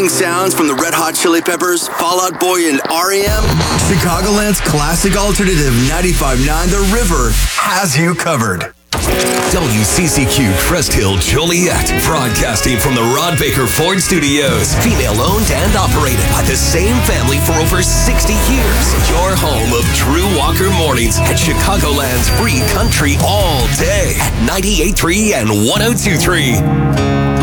Amazing sounds from the Red Hot Chili Peppers, Fall Out Boy, and R.E.M.? Chicagoland's classic alternative 95.9 The River has you covered. WCCQ Crest Hill Joliet, broadcasting from the Rod Baker Ford Studios. Female owned and operated by the same family for over 60 years. Your home of Drew Walker Mornings at Chicagoland's free country all day at 98.3 and 102.3.